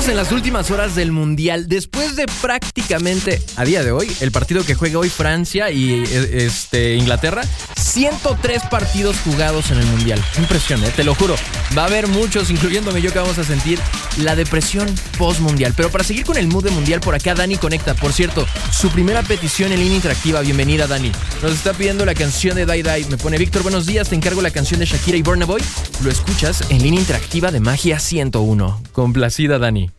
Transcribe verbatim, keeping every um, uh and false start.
Estamos en las últimas horas del Mundial. Después de prácticamente, a día de hoy, el partido que juega hoy Francia y este, Inglaterra, ciento tres partidos jugados en el Mundial. Impresión, ¿eh? Te lo juro. Va a haber muchos, incluyéndome yo, que vamos a sentir la depresión post-mundial. Pero para seguir con el mood de Mundial, por acá Dani conecta. Por cierto, su primera petición en línea interactiva. Bienvenida, Dani. Nos está pidiendo la canción de Dai Dai. Me pone: Víctor, buenos días. Te encargo la canción de Shakira y Burna Boy. Lo escuchas en línea interactiva de Magia ciento uno. Complacida, Dani.